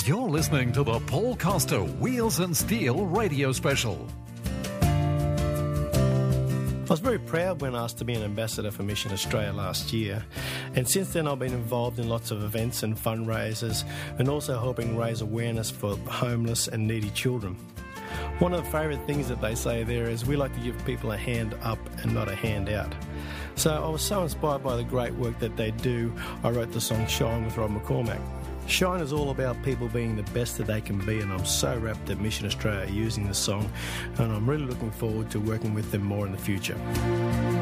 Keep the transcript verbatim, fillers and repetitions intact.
You're listening to the Paul Costa Wheels and Steel radio special. I was very proud when asked to be an ambassador for Mission Australia last year, and since then I've been involved in lots of events and fundraisers and also helping raise awareness for homeless and needy children. One of the favourite things that they say there is we like to give people a hand up and not a hand out. So I was so inspired by the great work that they do, I wrote the song Shine with Rob McCormack. Shine is all about people being the best that they can be, and I'm so rapt that Mission Australia are using this song, and I'm really looking forward to working with them more in the future.